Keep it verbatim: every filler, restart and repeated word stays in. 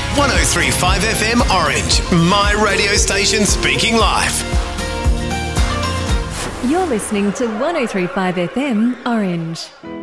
one oh three point five F M Orange, my radio station speaking live. You're listening to one oh three point five F M Orange.